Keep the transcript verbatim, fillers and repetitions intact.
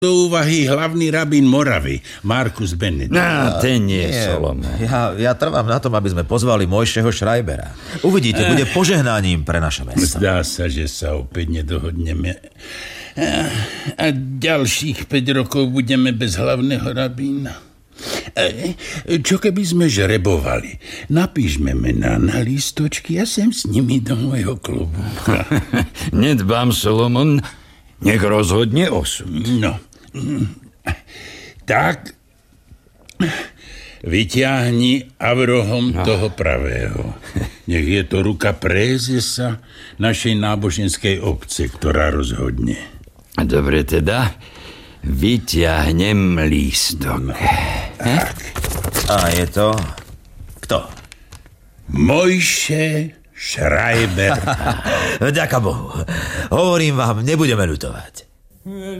do úvahy hlavný rabín Moravy, Markus Benedikt. No, ten nie je Solomon. Ja, ja trvám na tom, aby sme pozvali Mojšeho Schreibera. Uvidíte, bude požehnaním pre naše mesto. Zdá sa, že sa opäť nedohodneme. A ďalších päť rokov budeme bez hlavného rabína. Čo keby sme žrebovali? Napíšme mená na lístočky a sem s nimi do môjho klubu. Nedbám, Solomon. Nech rozhodne osud. No. Tak vyťahni Avrohom no. toho pravého. Nech je to ruka prézesa našej náboženskej obce, ktorá rozhodne. Dobre teda, vyťahnem lístok. No, tak. A je to... Kto? Mojše Schreiber. Vďaka Bohu. Hovorím vám, nebudeme ľutovať.